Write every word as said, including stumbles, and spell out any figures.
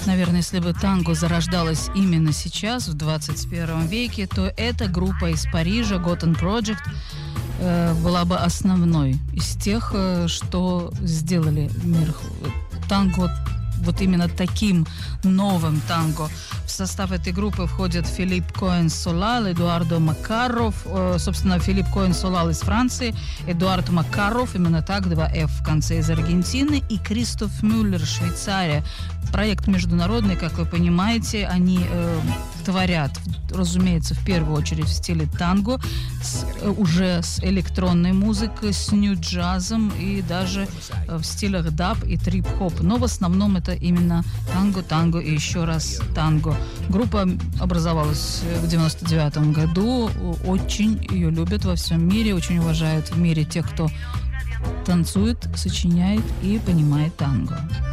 наверное, если бы танго зарождалось именно сейчас, в двадцать первом веке, то эта группа из Парижа, Goten Project, э, была бы основной из тех, э, что сделали мир танго вот именно таким новым танго. В состав этой группы входят Филипп Коэн-Солал, Эдуардо Макаров, э, собственно, Филипп Коэн-Солал из Франции, Эдуард Макаров, именно так, два F в конце, из Аргентины, и Кристоф Мюллер, Швейцария. Проект международный, как вы понимаете, они э, творят, разумеется, в первую очередь в стиле танго, с, э, уже с электронной музыкой, с нью-джазом и даже э, в стилях даб и трип-хоп. Но в основном это именно танго, танго и еще раз танго. Группа образовалась в девяносто девятом году, очень ее любят во всем мире, очень уважают в мире тех, кто танцует, сочиняет и понимает танго.